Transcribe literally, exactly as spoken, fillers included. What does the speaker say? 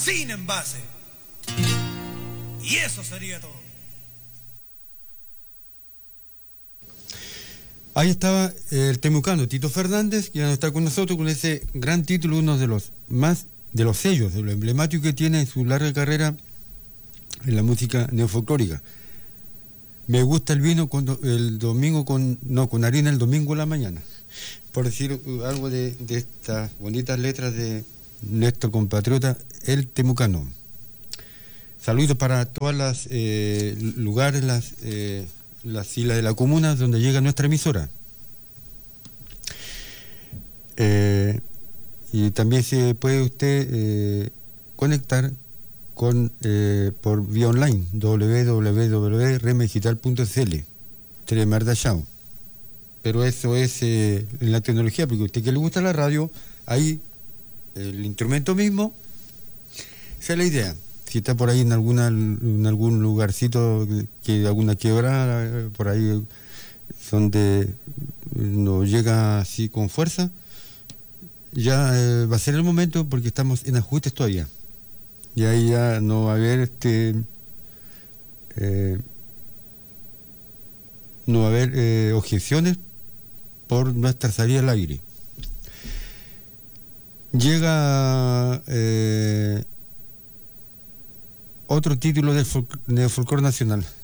sin envase. Y eso sería todo. Ahí estaba el temucano Tito Fernández, que ya no está con nosotros, con ese gran título, uno de los más, de los sellos, de lo emblemático que tiene en su larga carrera en la música neofolclórica. Me gusta el vino cuando el domingo con, no, con harina el domingo en la mañana. Por decir algo de, de estas bonitas letras de nuestro compatriota, el temucano. Saludos para todas las eh, lugares, las, eh, las islas de la comuna donde llega nuestra emisora. Eh, y también se puede usted eh, conectar con eh, por vía online doble u doble u doble u punto remedigital punto c l. Tremardachao. Pero eso es eh, en la tecnología, porque a usted que le gusta la radio, ahí el instrumento mismo, esa es la idea. Si está por ahí en alguna en algún lugarcito, que alguna quebrada, por ahí donde no llega así con fuerza, ya eh, va a ser el momento, porque estamos en ajustes todavía. Y ahí ya no va a haber este eh, no va a haber eh, objeciones por nuestra salida al aire. Llega eh, otro título del neofolclore nacional.